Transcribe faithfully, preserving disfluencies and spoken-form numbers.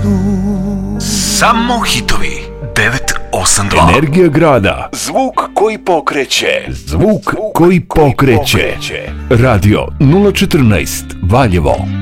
Samo hitovi. devet osam dva. Energija grada. Zvuk koji pokreće. Zvuk koji pokreće. Radio nula četrnaest Valjevo.